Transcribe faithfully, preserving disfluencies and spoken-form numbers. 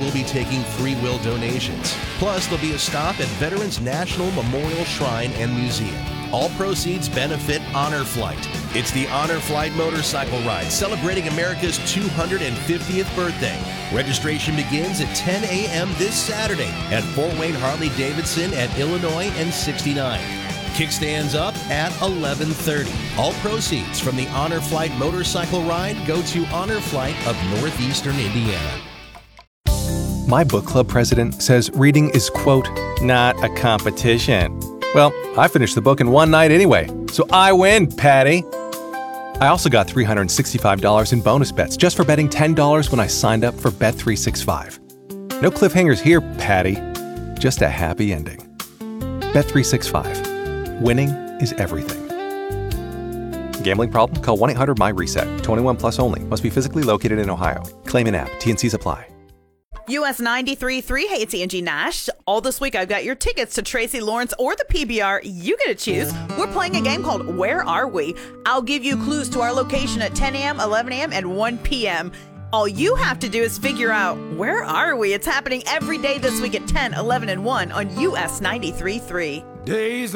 will be taking free will donations. Plus, there'll be a stop at Veterans National Memorial Shrine and Museum. All proceeds benefit Honor Flight. It's the Honor Flight motorcycle ride celebrating America's two hundred fiftieth birthday. Registration begins at ten a.m. this Saturday at Fort Wayne Harley-Davidson at Illinois and sixty-nine. Kickstands up at eleven thirty. All proceeds from the Honor Flight motorcycle ride go to Honor Flight of Northeastern Indiana. My book club president says reading is, quote, not a competition. Well, I finished the book in one night anyway, so I win, Patty. I also got three hundred sixty-five dollars in bonus bets just for betting ten dollars when I signed up for Bet three sixty-five. No cliffhangers here, Patty. Just a happy ending. Bet three sixty-five. Winning is everything. Gambling problem? Call one eight hundred my reset. twenty-one plus only. Must be physically located in Ohio. Claim in app. T N Cs apply. U S ninety-three point three, hey, it's Angie Nash. All this week, I've got your tickets to Tracy Lawrence or the P B R. You get to choose. We're playing a game called Where Are We? I'll give you clues to our location at ten a.m., eleven a.m., and one p.m. All you have to do is figure out, where are we? It's happening every day this week at ten, eleven, and one on U S ninety-three point three. Days